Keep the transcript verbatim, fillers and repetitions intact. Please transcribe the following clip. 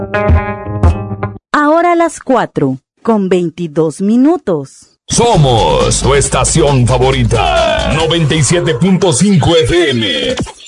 Ahora las cuatro, con veintidós minutos. Somos tu estación favorita, noventa y siete punto cinco F M.